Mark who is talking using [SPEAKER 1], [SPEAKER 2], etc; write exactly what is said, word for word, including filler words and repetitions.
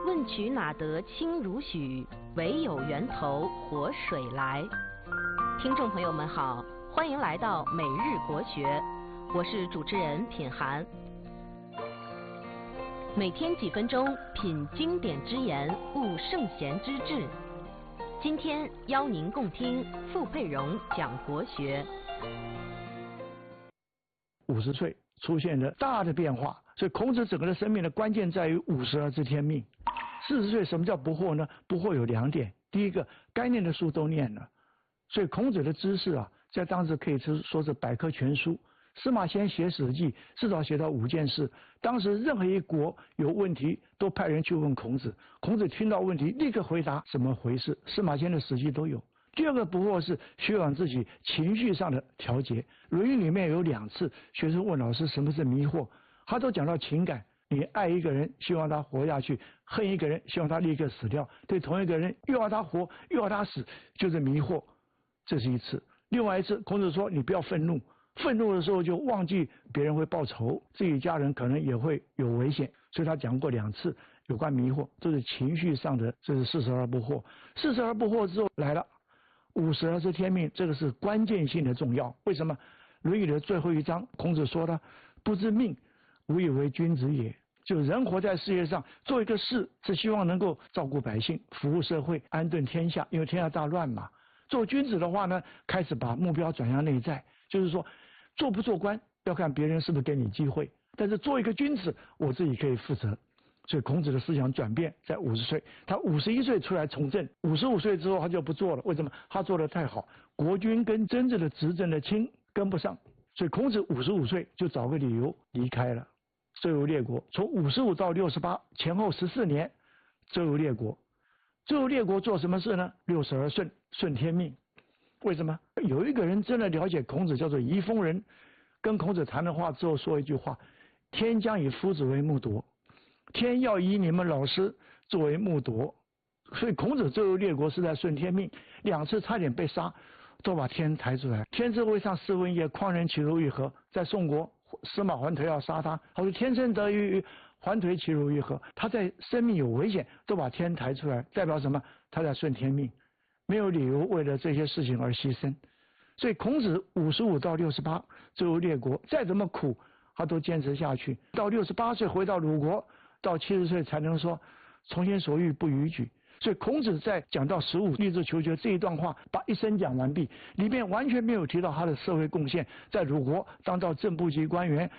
[SPEAKER 1] 问渠哪得清如许？唯有源头活水来。听众朋友们好，欢迎来到每日国学，我是主持人品涵。每天几分钟，品经典之言，悟圣贤之治。今天邀您共听傅佩荣讲国学。
[SPEAKER 2] 五十岁出现了大的变化，所以孔子整个的生命的关键在于五十而知天命。四十岁什么叫不惑呢？不惑有两点，第一个，该念的书都念了，所以孔子的知识啊，在当时可以说是百科全书。司马迁写《史记》，至少写到五件事。当时任何一国有问题，都派人去问孔子。孔子听到问题，立刻回答怎么回事。司马迁的《史记》都有。第二个不惑是学养自己情绪上的调节。《论语》里面有两次，学生问老师什么是迷惑，他都讲到情感。你爱一个人，希望他活下去；恨一个人，希望他立刻死掉。对同一个人，又要他活，又要他死，就是迷惑。这是一次。另外一次，孔子说你不要愤怒。愤怒的时候就忘记别人会报仇，自己家人可能也会有危险，所以他讲过两次有关迷惑，都是情绪上的，这是四十而不惑。四十而不惑之后来了五十而知天命，这个是关键性的重要。为什么？《论语》的最后一章，孔子说了，不知命，无以为君子也。就人活在世界上，做一个事是希望能够照顾百姓，服务社会，安顿天下，因为天下大乱嘛。做君子的话呢，开始把目标转向内在，就是说做不做官要看别人是不是给你机会，但是做一个君子，我自己可以负责。所以孔子的思想转变在五十岁，他五十一岁出来从政，五十五岁之后他就不做了。为什么？他做得太好，国君跟真正的执政的卿跟不上，所以孔子五十五岁就找个理由离开了周游列国。从五十五到六十八前后十四年，周游列国。周游列国做什么事呢？六十而顺，顺天命。为什么？有一个人真的了解孔子，叫做仪封人，跟孔子谈了话之后说一句话：天将以夫子为木铎，天要以你们老师作为木铎。所以孔子周游列国是在顺天命，两次差点被杀，都把天抬出来。天之谓上斯文也，匡人其如玉何？在宋国，司马桓魋要杀他，他说天生得于桓魋其如玉何？他在生命有危险，都把天抬出来，代表什么？他在顺天命，没有理由为了这些事情而牺牲。所以孔子五十五到六十八周游列国，再怎么苦他都坚持下去。到六十八岁回到鲁国，到七十岁才能说从心所欲不逾矩。所以孔子在讲到十五立志求学这一段话，把一生讲完毕，里面完全没有提到他的社会贡献，在鲁国当到正部级官员，